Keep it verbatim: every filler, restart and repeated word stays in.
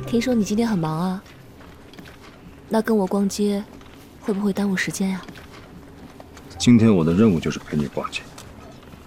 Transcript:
听说你今天很忙啊，那跟我逛街会不会耽误时间呀？ 今天我的任务就是陪你逛街。